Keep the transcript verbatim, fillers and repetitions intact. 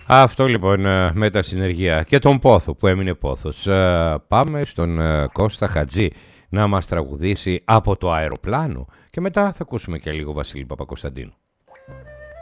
Αυτό λοιπόν με τα συνεργεία και τον Πόθο που έμεινε Πόθος. Πάμε στον Κώστα Χατζή να μας τραγουδήσει από το αεροπλάνο και μετά θα ακούσουμε και λίγο Βασίλη Παπακοσταντίνου.